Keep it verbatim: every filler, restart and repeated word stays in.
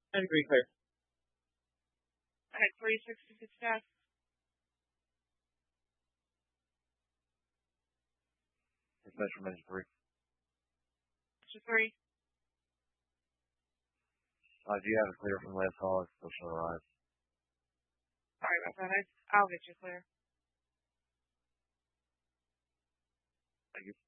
I agree, clear. All right, forty-six to six staff. Dispatch from engine three. Engine three. Uh, do you have it clear from last call? It's still showing rise. Sorry about that. I, I'll get you clear. Thank you.